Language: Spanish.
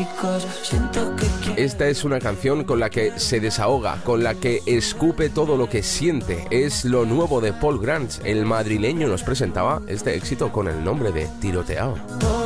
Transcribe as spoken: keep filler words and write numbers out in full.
Esta es una canción con la que se desahoga, con la que escupe todo lo que siente. Es lo nuevo de Paul Grant. El madrileño nos presentaba este éxito con el nombre de Tiroteado.